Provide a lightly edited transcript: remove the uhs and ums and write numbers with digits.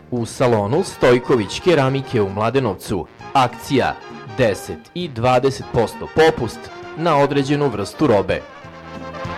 U salonu Stojković keramike u Mladenovcu akcija 10 i 20% popust na određenu vrstu robe.